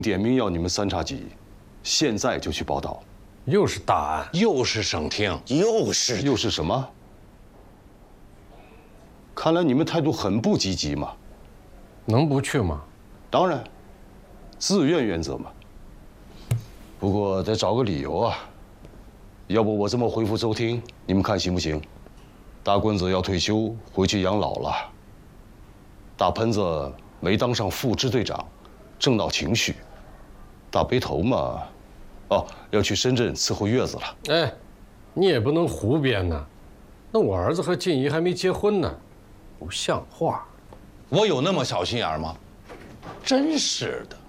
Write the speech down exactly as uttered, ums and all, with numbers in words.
点名要你们三叉戟，现在就去报道。 又是大案， 又是省厅， 又是又是什么？看来你们态度很不积极嘛。 能不去吗？ 当然，自愿原则嘛。不过得找个理由啊。要不我这么回复周厅，你们看行不行？大棍子要退休，回去养老了。大喷子没当上副支队长，正闹情绪。大背头嘛，哦，要去深圳伺候月子了。 哎，你也不能胡编呐。那我儿子和静怡还没结婚呢，不像话。 我有那么小心眼吗？真是的。